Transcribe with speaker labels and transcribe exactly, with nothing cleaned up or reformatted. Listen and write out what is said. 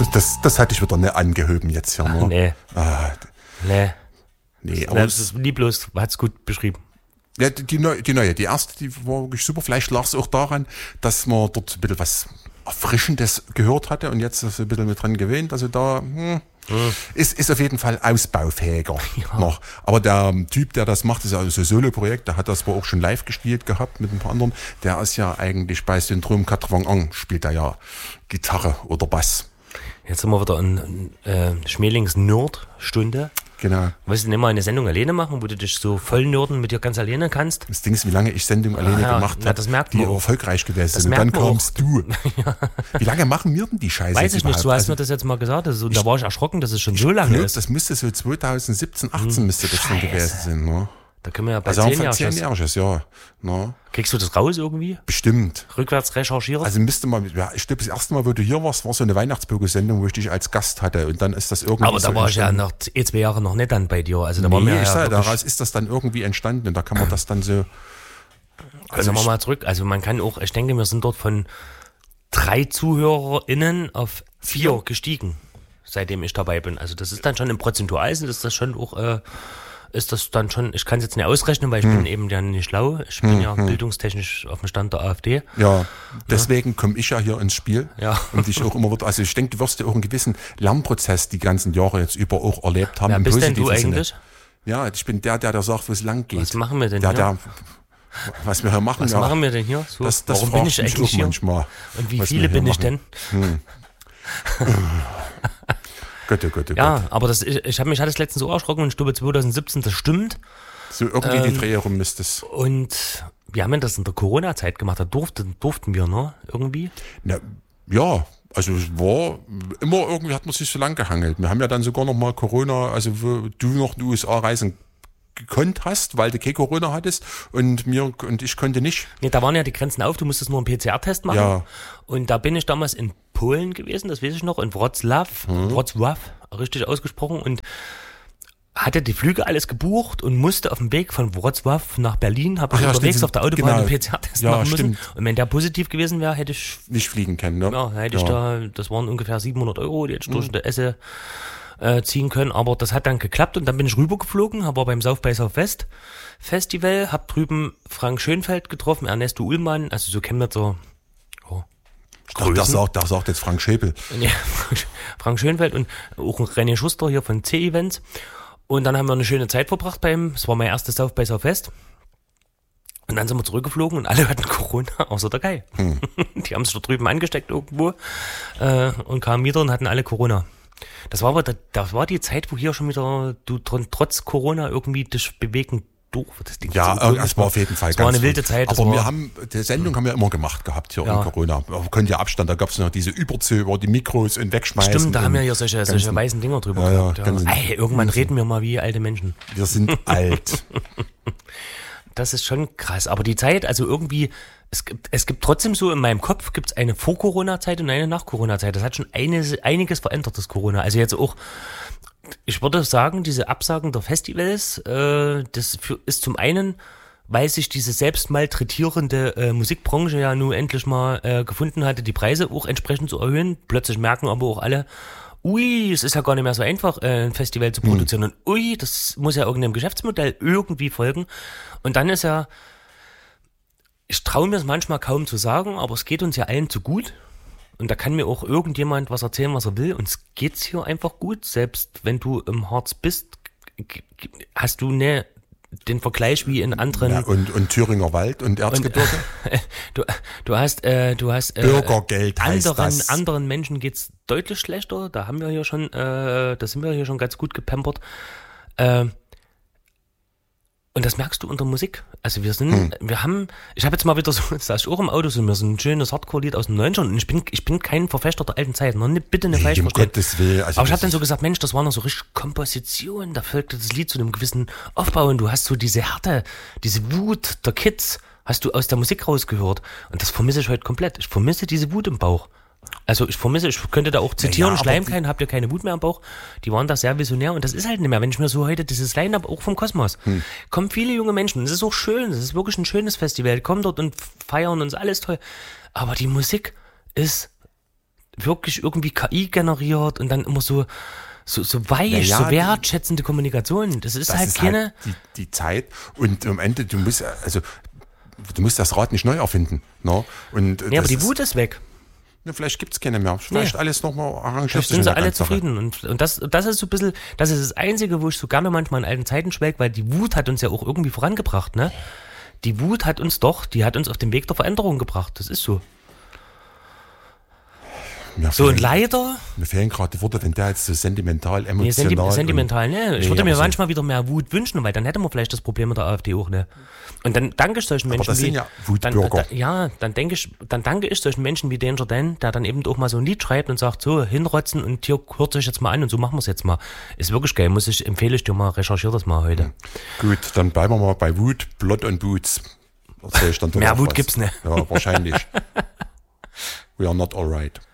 Speaker 1: Das, das, das hatte ich wieder nicht angehoben jetzt hier. Ne?
Speaker 2: Nee.
Speaker 1: Ah,
Speaker 2: Nee.
Speaker 1: nee,
Speaker 2: aber das ist lieblos, hat es gut beschrieben.
Speaker 1: Ja, die, die, neue, die neue, die erste, die war wirklich super. Vielleicht lag es auch daran, dass man dort ein bisschen was Erfrischendes gehört hatte und jetzt ist ein bisschen mit dran gewöhnt. Also da hm, hm. Ist, ist auf jeden Fall ausbaufähiger ja. noch. Aber der Typ, der das macht, ist ja so ein Solo-Projekt, der hat das wohl auch schon live gespielt gehabt mit ein paar anderen. Der ist ja eigentlich bei Syndrom quatre-vingt ans, spielt er ja Gitarre oder Bass.
Speaker 2: Jetzt sind wir wieder in äh, Schmelings Nerd-Stunde.
Speaker 1: Genau.
Speaker 2: Willst du nicht mal eine Sendung alleine machen, wo du dich so voll nörden mit dir ganz alleine kannst?
Speaker 1: Das Ding ist, wie lange ich Sendung alleine
Speaker 2: ja,
Speaker 1: gemacht habe, die
Speaker 2: auch.
Speaker 1: erfolgreich gewesen sind. Und dann kamst du. ja. Wie lange machen wir denn die Scheiße?
Speaker 2: Weiß ich nicht,
Speaker 1: überhaupt?
Speaker 2: du hast
Speaker 1: also,
Speaker 2: mir das jetzt mal gesagt. Also, da war ich erschrocken, dass es schon so lange
Speaker 1: glaub,
Speaker 2: ist.
Speaker 1: Das müsste so zwanzig siebzehn, achtzehn
Speaker 2: hm,
Speaker 1: müsste das schon gewesen sein. Ne?
Speaker 2: Da können wir ja bei
Speaker 1: also
Speaker 2: zehn Jahren.
Speaker 1: zehnjähriges, ja. Ne?
Speaker 2: Kriegst du das raus irgendwie?
Speaker 1: Bestimmt.
Speaker 2: Rückwärts recherchieren?
Speaker 1: Also müsste man, ja, ich glaube, das erste Mal, wo du hier warst, war so eine Weihnachtsbürger-Sendung, wo ich dich als Gast hatte und dann ist das irgendwie
Speaker 2: Aber da
Speaker 1: so
Speaker 2: war ich ja noch eh zwei Jahre noch nicht dann bei dir. Also da
Speaker 1: nee,
Speaker 2: war mir
Speaker 1: ich
Speaker 2: ja
Speaker 1: sag, daraus ist das dann irgendwie entstanden und da kann man das dann so...
Speaker 2: Also machen wir mal zurück. Also man kann auch, ich denke, wir sind dort von drei ZuhörerInnen auf vier, vier gestiegen, seitdem ich dabei bin. Also das ist dann schon im Prozentualen, ist das schon auch... Äh, ist das dann schon, ich kann es jetzt nicht ausrechnen, weil ich hm. bin eben ja nicht schlau. Ich bin hm, ja hm. bildungstechnisch auf dem Stand der AfD.
Speaker 1: Ja, deswegen ja. komme ich ja hier ins Spiel.
Speaker 2: Ja.
Speaker 1: Und ich auch immer wieder, also ich denke, du wirst ja auch einen gewissen Lernprozess die ganzen Jahre jetzt über auch erlebt haben.
Speaker 2: Wer bist denn du eigentlich?
Speaker 1: Sinne. Ja, ich bin der, der, der sagt, wo es lang geht.
Speaker 2: Was machen wir denn
Speaker 1: der,
Speaker 2: hier?
Speaker 1: Der, was wir hier machen,
Speaker 2: Was
Speaker 1: ja,
Speaker 2: machen wir denn hier? So,
Speaker 1: das, das
Speaker 2: warum bin ich eigentlich hier?
Speaker 1: Manchmal,
Speaker 2: und wie viele bin ich denn?
Speaker 1: Hm. Gott, oh Gott, oh
Speaker 2: ja,
Speaker 1: Gott.
Speaker 2: aber das, ich, ich habe mich alles letztens so erschrocken und ich glaube zwanzig siebzehn, das stimmt.
Speaker 1: So irgendwie ähm, die Dreh herum müsste es.
Speaker 2: Und wir haben ja das in der Corona-Zeit gemacht, da durften, durften wir, ne? Irgendwie.
Speaker 1: Na, ja, also es war immer irgendwie hat man sich so lang gehangelt. Wir haben ja dann sogar noch mal Corona, also wo du noch in die U S A reisen gekonnt hast, weil du keine Corona hattest und mir und ich konnte nicht.
Speaker 2: Nee, da waren ja die Grenzen auf, du musstest nur einen P C R-Test machen.
Speaker 1: Ja.
Speaker 2: Und da bin ich damals in Polen gewesen, das weiß ich noch, in Wrocław, hm. Wrocław, richtig ausgesprochen, und hatte die Flüge alles gebucht und musste auf dem Weg von Wrocław nach Berlin, habe ich ja, unterwegs stimmt. auf der Autobahn genau. einen P C R-Test ja, machen müssen. Stimmt. Und wenn der positiv gewesen wäre, hätte ich
Speaker 1: nicht fliegen können, ne?
Speaker 2: Ja, hätte
Speaker 1: ja.
Speaker 2: ich da, das waren ungefähr siebenhundert Euro, die hätte ich
Speaker 1: hm.
Speaker 2: durch die Esse äh, ziehen können, aber das hat dann geklappt und dann bin ich rübergeflogen, war beim South by Southwest Festival, hab drüben Frank Schönfeld getroffen, Ernesto Ullmann, also so Chemnitzer. Oh,
Speaker 1: Ach, das sagt, das sagt jetzt Frank Schäpel.
Speaker 2: Ja, Frank Schönfeld und auch René Schuster hier von C-Events. Und dann haben wir eine schöne Zeit verbracht beim, es war mein erstes South by Southwest. Und dann sind wir zurückgeflogen und alle hatten Corona, außer der Guy. Hm. Die haben sich da drüben angesteckt irgendwo äh, und kamen wieder und hatten alle Corona. Das war aber, das war die Zeit, wo hier schon wieder du trotz Corona irgendwie dich bewegen durftest.
Speaker 1: Ja, so es war auf jeden Fall
Speaker 2: das
Speaker 1: ganz
Speaker 2: war eine wilde Zeit.
Speaker 1: Aber
Speaker 2: war,
Speaker 1: wir haben, die Sendung haben wir immer gemacht gehabt hier ja. in Corona. Wir können ja Abstand, da gab es noch diese Überzöber, die Mikros und wegschmeißen.
Speaker 2: Stimmt, da haben wir hier solche, solche weißen Dinger drüber
Speaker 1: ja,
Speaker 2: gehabt. Ja. Ey, irgendwann reden wir mal wie alte Menschen.
Speaker 1: Wir sind alt.
Speaker 2: Das ist schon krass. Aber die Zeit, also irgendwie, es gibt, es gibt trotzdem so in meinem Kopf, gibt es eine Vor-Corona-Zeit und eine Nach-Corona-Zeit. Das hat schon eine, einiges verändert, das Corona. Also jetzt auch, ich würde sagen, diese Absagen der Festivals, äh, das für, ist zum einen, weil sich diese selbst malträtierende äh, Musikbranche ja nun endlich mal äh, gefunden hatte, die Preise auch entsprechend zu erhöhen. Plötzlich merken aber auch alle, ui, es ist ja gar nicht mehr so einfach, äh, ein Festival zu produzieren. Hm. Und ui, das muss ja irgendeinem Geschäftsmodell irgendwie folgen. Und dann ist ja, ich traue mir es manchmal kaum zu sagen, aber es geht uns ja allen zu gut. Und da kann mir auch irgendjemand was erzählen, was er will. Und es geht's hier einfach gut. Selbst wenn du im Harz bist, hast du ne den Vergleich wie in anderen.
Speaker 1: Ja, und, und Thüringer Wald und Erzgebirge.
Speaker 2: Und, äh, du, du hast, äh, du hast äh,
Speaker 1: Bürgergeld heißt
Speaker 2: anderen,
Speaker 1: das.
Speaker 2: anderen Menschen geht's deutlich schlechter. Da haben wir hier schon, äh, da sind wir hier schon ganz gut gepampert. Äh, Und das merkst du unter Musik. Also wir sind, hm. wir haben, ich habe jetzt mal wieder so, das saß ich auch im Auto, so mir so ein schönes Hardcore-Lied aus den neunzigern und ich bin, ich bin kein Verfechter der alten Zeit, noch nicht, bitte nicht falsch verstehen.
Speaker 1: Gottes Willen. Also
Speaker 2: aber ich habe dann so gesagt, Mensch, das war noch so richtig Komposition, da folgte das Lied zu einem gewissen Aufbau und du hast so diese Härte, diese Wut der Kids, hast du aus der Musik rausgehört und das vermisse ich heute komplett. Ich vermisse diese Wut im Bauch. Also ich vermisse, ich könnte da auch zitieren, ja, Schleimkein, habt ihr keine Wut mehr am Bauch? Die waren da sehr visionär und das ist halt nicht mehr, wenn ich mir so heute dieses Line-Up auch vom Kosmos, hm. kommen viele junge Menschen, es ist auch schön, es ist wirklich ein schönes Festival, die kommen dort und feiern und ist alles toll, aber die Musik ist wirklich irgendwie K I generiert und dann immer so, so, so weich,
Speaker 1: Ja, ja,
Speaker 2: so wertschätzende Kommunikation. Das ist
Speaker 1: Das
Speaker 2: halt
Speaker 1: ist
Speaker 2: keine.
Speaker 1: halt die, die Zeit und am Ende, du musst, also, du musst das Rad nicht neu erfinden. Ne? Und
Speaker 2: Ja, aber
Speaker 1: das
Speaker 2: die
Speaker 1: ist,
Speaker 2: Wut ist weg.
Speaker 1: ne, vielleicht gibt's keine mehr. Vielleicht
Speaker 2: Nee.
Speaker 1: alles nochmal arrangiert.
Speaker 2: Vielleicht
Speaker 1: sich
Speaker 2: sind
Speaker 1: in
Speaker 2: sie
Speaker 1: der
Speaker 2: alle
Speaker 1: ganzen Sache.
Speaker 2: zufrieden. Und, und das, das ist so ein bisschen, das ist das Einzige, wo ich so gerne manchmal in alten Zeiten schwelge, weil die Wut hat uns ja auch irgendwie vorangebracht, ne? Die Wut hat uns doch, die hat uns auf den Weg der Veränderung gebracht. Das ist so.
Speaker 1: Mir
Speaker 2: So, und
Speaker 1: fehlen,
Speaker 2: leider,
Speaker 1: mir fehlen gerade Worte, wenn der jetzt so sentimental,
Speaker 2: nee,
Speaker 1: emotional.
Speaker 2: senti sentimental, ne? Ich
Speaker 1: Nee,
Speaker 2: würde mir
Speaker 1: aber so-
Speaker 2: manchmal wieder mehr Wut wünschen, weil dann hätten wir vielleicht das Problem mit der AfD auch, ne? Und dann danke ich solchen Menschen
Speaker 1: das
Speaker 2: wie,
Speaker 1: sind ja
Speaker 2: dann,
Speaker 1: Wutbürger.
Speaker 2: da, ja, dann denke ich, dann danke ich solchen Menschen wie Danger Dan, der dann eben auch mal so ein Lied schreibt und sagt, so, hinrotzen und hier hört euch jetzt mal an und so machen wir es jetzt mal. Ist wirklich geil, muss ich, empfehle ich dir mal, recherchiere das mal heute.
Speaker 1: Gut, dann bleiben wir mal bei Wut, Blood und Boots. Erzähl ich dann doch
Speaker 2: Mehr
Speaker 1: noch
Speaker 2: Wut
Speaker 1: was.
Speaker 2: gibt's nicht.
Speaker 1: Ja, wahrscheinlich. We are not alright.